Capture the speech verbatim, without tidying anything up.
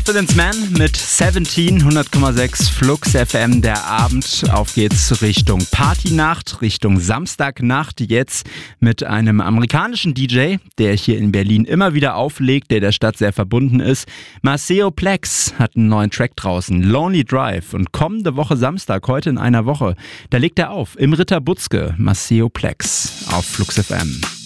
Confidence Man mit siebzehn, hundert Komma sechs Flux F M, der Abend. Auf geht's Richtung Partynacht, Richtung Samstagnacht. Jetzt mit einem amerikanischen D J, der hier in Berlin immer wieder auflegt, der der Stadt sehr verbunden ist. Maceo Plex hat einen neuen Track draußen, Lonely Drive. Und kommende Woche Samstag, heute in einer Woche, da legt er auf im Ritter Butzke. Maceo Plex auf Flux F M.